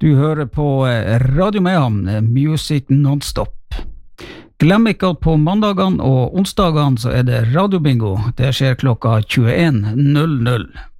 Du hører på Radio Mayhem, Music Non-Stop. Glem ikke at på mandagene og onsdagene så er det radiobingo. Det skjer klokka 21.00.